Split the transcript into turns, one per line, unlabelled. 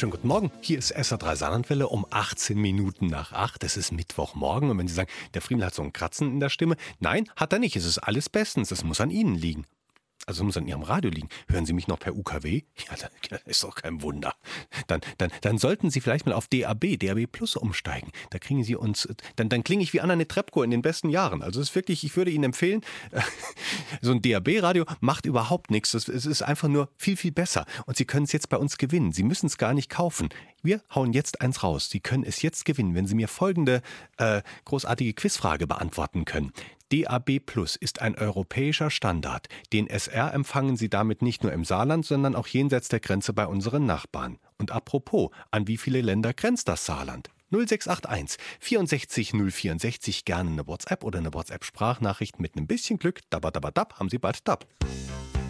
Schönen guten Morgen, hier ist SR3 Saarlandwelle um 18 Minuten nach 8. Es ist Mittwochmorgen und wenn Sie sagen, der Friemel hat so ein Kratzen in der Stimme, nein, hat er nicht, es ist alles bestens, es muss an Ihnen liegen. Also es muss an Ihrem Radio liegen. Hören Sie mich noch per UKW? Ja, das ist doch kein Wunder. Dann sollten Sie vielleicht mal auf DAB Plus umsteigen. Da kriegen Sie uns, dann klinge ich wie Anna Netrebko in den besten Jahren. Also es ist wirklich, ich würde Ihnen empfehlen, so ein DAB-Radio macht überhaupt nichts. Es ist einfach nur viel, viel besser. Und Sie können es jetzt bei uns gewinnen. Sie müssen es gar nicht kaufen. Wir hauen jetzt eins raus. Sie können es jetzt gewinnen, wenn Sie mir folgende großartige Quizfrage beantworten können. DAB Plus ist ein europäischer Standard. Den SR empfangen Sie damit nicht nur im Saarland, sondern auch jenseits der Grenze bei unseren Nachbarn. Und apropos, an wie viele Länder grenzt das Saarland? 0681 64 064, gerne eine WhatsApp oder eine WhatsApp-Sprachnachricht mit einem bisschen Glück. Dabadabadab, haben Sie bald Dab.